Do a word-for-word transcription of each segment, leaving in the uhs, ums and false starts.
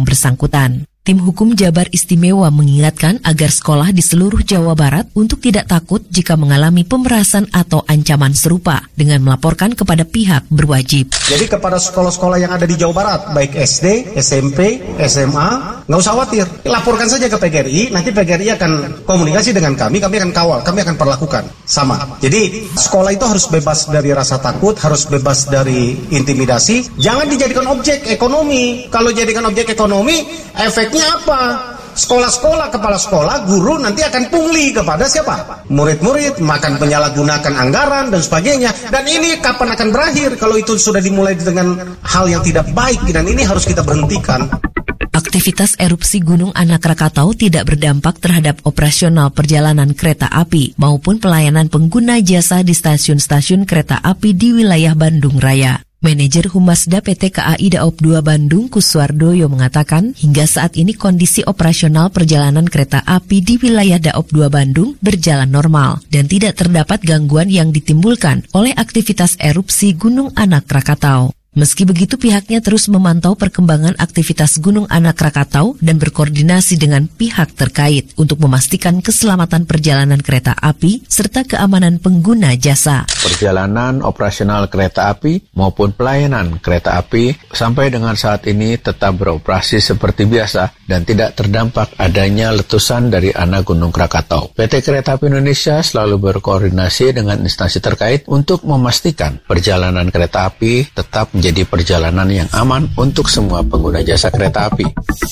yang bersangkutan. Tim Hukum Jabar Istimewa mengingatkan agar sekolah di seluruh Jawa Barat untuk tidak takut jika mengalami pemerasan atau ancaman serupa dengan melaporkan kepada pihak berwajib. Jadi kepada sekolah-sekolah yang ada di Jawa Barat, baik S D, S M P, S M A, nggak usah khawatir. Laporkan saja ke P G R I, nanti P G R I akan komunikasi dengan kami, kami akan kawal, kami akan perlakukan. Sama. Jadi sekolah itu harus bebas dari rasa takut, harus bebas dari intimidasi. Jangan dijadikan objek ekonomi. Kalau jadikan objek ekonomi, efek apa? Sekolah-sekolah, kepala sekolah, guru nanti akan pungli kepada siapa? Murid-murid, makan penyalahgunakan anggaran dan sebagainya. Dan ini kapan akan berakhir kalau itu sudah dimulai dengan hal yang tidak baik, dan ini harus kita berhentikan. Aktivitas erupsi Gunung Anak Rakatau tidak berdampak terhadap operasional perjalanan kereta api maupun pelayanan pengguna jasa di stasiun-stasiun kereta api di wilayah Bandung Raya. Manajer Humasda P T K A I Daop dua Bandung Kuswardoyo mengatakan hingga saat ini kondisi operasional perjalanan kereta api di wilayah Daop dua Bandung berjalan normal dan tidak terdapat gangguan yang ditimbulkan oleh aktivitas erupsi Gunung Anak Rakatau. Meski begitu, pihaknya terus memantau perkembangan aktivitas Gunung Anak Rakatau dan berkoordinasi dengan pihak terkait untuk memastikan keselamatan perjalanan kereta api serta keamanan pengguna jasa. Perjalanan operasional kereta api maupun pelayanan kereta api sampai dengan saat ini tetap beroperasi seperti biasa dan tidak terdampak adanya letusan dari anak Gunung Krakatau. P T Kereta Api Indonesia selalu berkoordinasi dengan instansi terkait untuk memastikan perjalanan kereta api tetap menjadi perjalanan yang aman untuk semua pengguna jasa kereta api.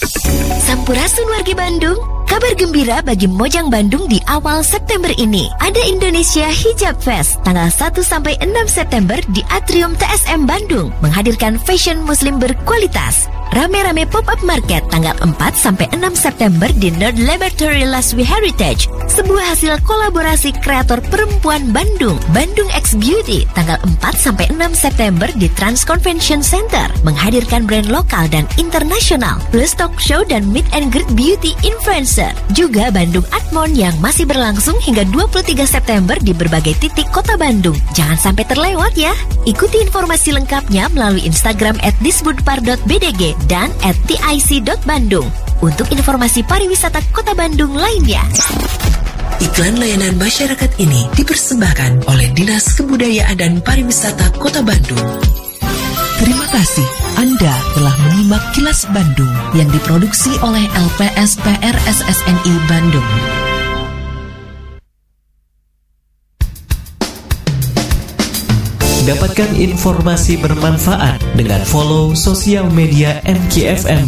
Sampurasun wargi Bandung, kabar gembira bagi Mojang Bandung di awal September ini. Ada Indonesia Hijab Fest tanggal satu sampai enam September di Atrium T S M Bandung, menghadirkan fashion muslim berkualitas. Rame-rame pop-up market tanggal empat sampai enam September di Nerd Laboratory Laswi Heritage, sebuah hasil kolaborasi kreator perempuan Bandung, Bandung X Beauty, tanggal empat sampai enam September di Trans Convention Center, menghadirkan brand lokal dan internasional, plus talk show dan meet and greet beauty influencer. Juga Bandung Artmon yang masih berlangsung hingga dua puluh tiga September di berbagai titik kota Bandung. Jangan sampai terlewat ya. Ikuti informasi lengkapnya melalui Instagram at disbudpar dot b d g dan at t i c dot bandung untuk informasi pariwisata kota Bandung lainnya. Iklan layanan masyarakat ini dipersembahkan oleh Dinas Kebudayaan dan Pariwisata Kota Bandung. Terima kasih Anda telah menyimak Kilas Bandung yang diproduksi oleh L P S P R S S N I Bandung. Dapatkan informasi bermanfaat dengan follow sosial media M K F M